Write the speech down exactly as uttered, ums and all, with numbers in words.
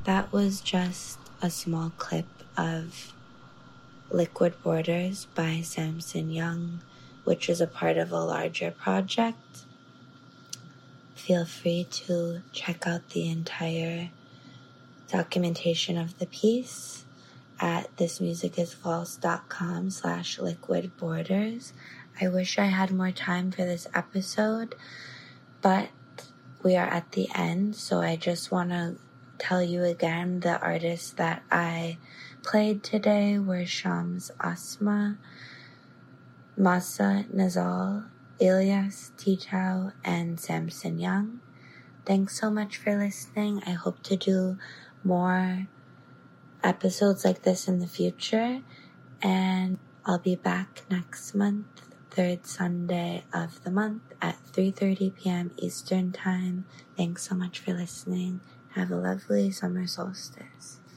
That was just a small clip of Liquid Borders by Samson Young, which is a part of a larger project. Feel free to check out the entire documentation of the piece at thismusicisfalse.com slash liquid borders. I wish I had more time for this episode, but we are at the end, so I just want to tell you again the artists that I played today were Shams Asma, Masa Nazal, Ilyas Titow, and Samson Young. Thanks so much for listening. I hope to do more episodes like this in the future, and I'll be back next month, third Sunday of the month at three thirty p.m. Eastern Time. Thanks so much for listening. Have a lovely summer solstice.